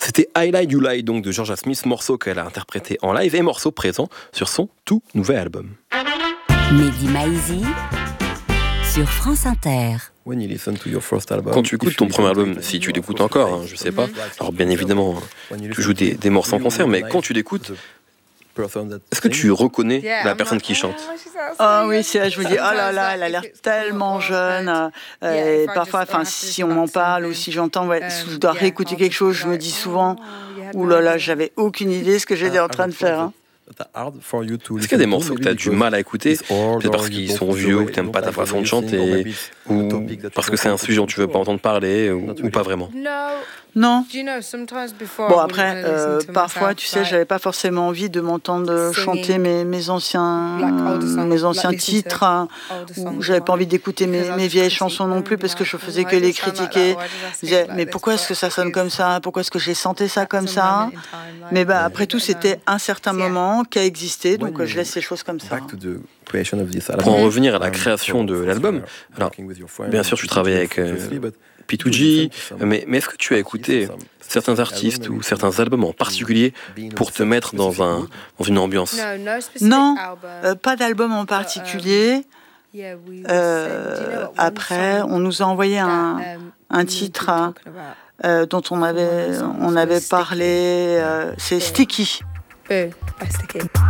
C'était I Lie You Lie donc de Georgia Smith, morceau qu'elle a interprété en live et morceau présent sur son tout nouvel album. Mehdi Maizi sur France Inter. Quand tu écoutes ton premier album, si tu l'écoutes encore, je sais pas, alors bien évidemment, tu joues des morceaux en concert, mais quand tu l'écoutes, est-ce que tu reconnais la personne qui chante? Ah oui, c'est là, je me dis, oh là là, elle a l'air tellement jeune. Et parfois, si on m'en parle ou si j'entends, je dois réécouter quelque chose, je me dis souvent, ouh là là, j'avais aucune idée ce que j'étais en train de faire. Est-ce qu'il y a des morceaux que tu as du mal à écouter, peut-être parce qu'ils sont vieux ou que tu n'aimes pas ta façon de chanter, ou parce que c'est un sujet dont tu veux pas entendre parler, ou pas vraiment? Non. Bon, après, parfois, tu sais, j'avais pas forcément envie de m'entendre chanter mes anciens titres, ou j'avais pas envie d'écouter mes vieilles chansons non plus, parce que je faisais que les critiquer. Je disais, mais pourquoi est-ce que ça sonne comme ça? Pourquoi est-ce que j'ai chanté ça comme ça? Mais après tout, c'était un certain moment qui a existé, donc je laisse les choses comme ça. Pour en revenir à la création de l'album, alors, bien sûr, tu travailles avec P2G, mais est-ce que tu as écouté certains artistes ou certains albums en particulier pour te mettre dans une ambiance? Non, pas d'album en particulier. Après, on nous a envoyé un titre dont on avait parlé, c'est Sticky.